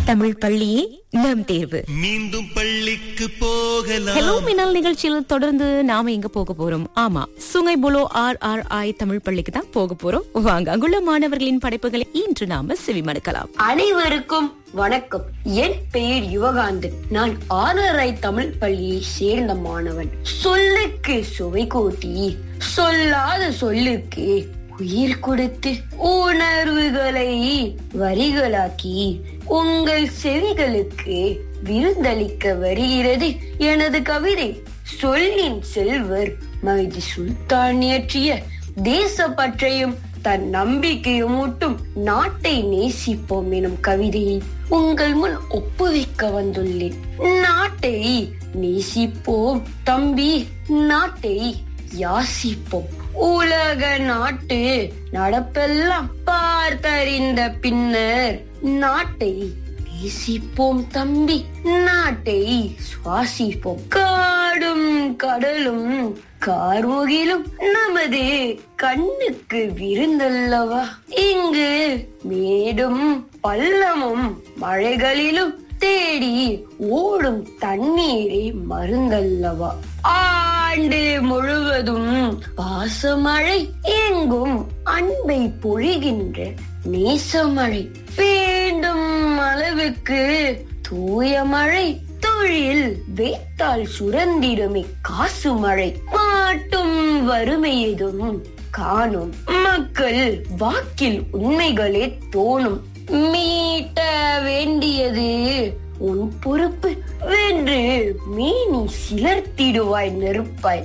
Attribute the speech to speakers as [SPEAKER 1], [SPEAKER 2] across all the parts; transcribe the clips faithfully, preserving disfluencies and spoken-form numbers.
[SPEAKER 1] தமிழ் பள்ளியே நம் தேர்வு.
[SPEAKER 2] மீண்டும் பள்ளிக்கு போகலாம்.
[SPEAKER 1] ஹலோ மின்னல் நிகழ்ச்சியில் தொடர்ந்து நாம எங்க போக போறோம்? ஆமா, சுங்கைபுலோ ஆர் ஆர் ஐ தமிழ் பள்ளிக்கு தான் போக போறோம். வாங்க, அங்குள்ள மாணவர்களின் படைப்புகளை இன்று நாம செவிமடுக்கலாம்.
[SPEAKER 3] அனைவருக்கும் வணக்கம். என் பெயர் யுவகாந்தன். நான் ஆர் ஆர் ஐ தமிழ் பள்ளியை சேர்ந்த மாணவன். சொல்லுக்கு சுவை கூட்டி சொல்லாத சொல்லுக்கு உயிர் கொடுத்து உணர்வுகளை வரிகளாக்கி உங்கள் செவிகளுக்கு விருந்தளிக்க வருகிறது எனது கவிதை. சொல்லின் செல்வர் மைதி சுல்தான் இயற்றிய தேசப்பற்றையும் தன் நம்பிக்கையும் ஊட்டும் நாட்டை நேசிப்போம் எனும் கவிதையை உங்கள் முன் ஒப்புவிக்க வந்துள்ளேன். நாட்டை நேசிப்போம் தம்பி, நாட்டை யாசிப்போம். உலக நாட்டு நடப்பெல்லாம் பார்த்தறிந்த பின்னர் நாட்டை நேசிப்போம் தம்பி, நாட்டை சுவாசிப்போம். காடும் கடலும் கார்முகிலும் நமது கண்ணுக்கு விருந்தல்லவா. இங்கு மேடும் பள்ளமும் மழைகளிலும் தேடி ஓடும் தண்ணீரே மருந்தல்லவா. ஆண்டு முழுவதும் பாசமழை, எங்கும் அன்பை பொழிகின்ற நேசமழை. வேண்டும் அளவுக்கு தூய மழை, தொழில் வைத்தால் சுரந்திடுமே காசு மழை. மாட்டும் வறுமையதும் காணும் மக்கள் வாக்கில் உண்மைகளே தோணும். மீட்ட வேண்டியது உன் பொறுப்பு வென்று மீனி சிலர்த்திடுவாய் நெருப்பாய்.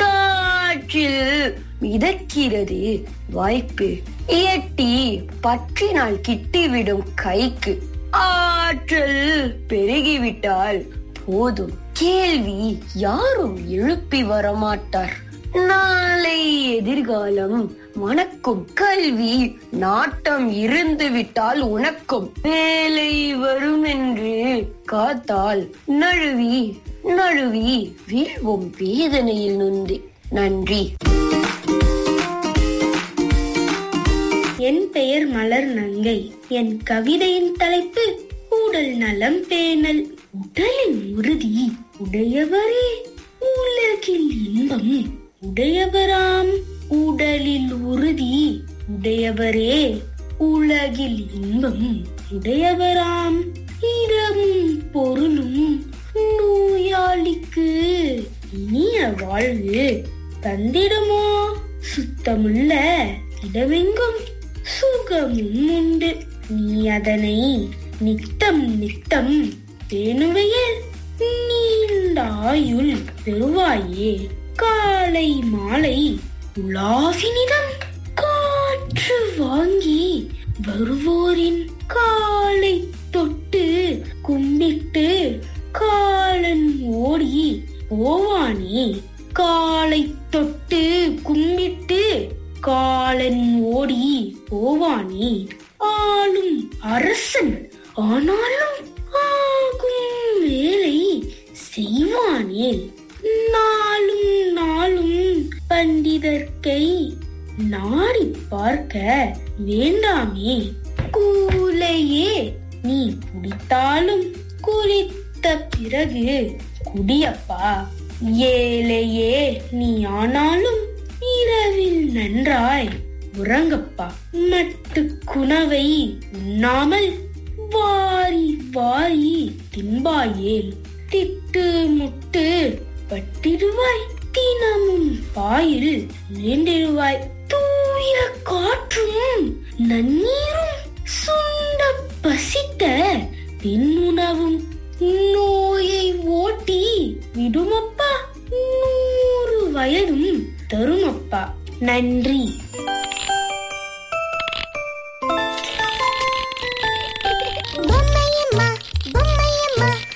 [SPEAKER 3] காற்றில் மிதக்கிறது வாய்ப்பு, எட்டி பற்றினால் கிட்டிவிடும் கைக்கு. ஆற்றல் பெருகிவிட்டால் போதும், கேள்வி யாரும் எழுப்பி வரமாட்டார். நாளை எதிர்காலம் மணக்கும் கல்வி நாட்டம் இருந்து விட்டால் உனக்கும். வேலை வரும் என்று காத்தால் நழுவி நழுவி வீழ்வோம் வேதனையில் நொந்து. நன்றி.
[SPEAKER 4] என் பெயர் மலர் நங்கை. என் கவிதையின் தலைப்பு உடல் நலம் பேணல். உடலின் உறுதி உடையவரே உலகில் இன்பம் உடையவராம். உடலில் உறுதி உடையவரே உலகில் இன்பம் உடையவராம். இடமும் பொருளும் நோயாளிக்கு இனிய வாழ்வு தந்திடுமோ. சுத்தமுள்ள இடமெங்கும் சுகமும் உண்டு. நீ அதனை நித்தம் நித்தம் பேணுவையில் நீண்ட ஆயுள் பெறுவாயே. காலை மாலை உலாவினிடம் காற்று வாங்கி வருவோரின் காலை தொட்டு கும்பிட்டு காலன் ஓடி போவானே. காலை தொட்டு கும்பிட்டு காலன் ஓடி போவானே. ஆளும் அரசன் ஆனாலும் ஆகும் வேலை செய்வானேல். நாளும் நாளும் பண்டிதர்க்கை நாடி பார்க்க வேண்டாமே. கூலையே நீ குடித்தாலும் குறித்த பிறகு குடியப்பா. ஏழையே நீ ஆனாலும் இரவில் நன்றாய் உறங்கப்பா. மட்டு குணவை உண்ணாமல் வாரி வாரி தின்பாயேல். திட்டு முட்டு பட்டிடுவாய், தினமும் பாயில் வேண்டிடுவாய். தூய காற்றும் நன்னீரும் சுண்ட பசித்த பின்னுணவும் நோயை ஓட்டி விடுமப்பா. நூறு வயதும் தருமப்பா. நன்றி.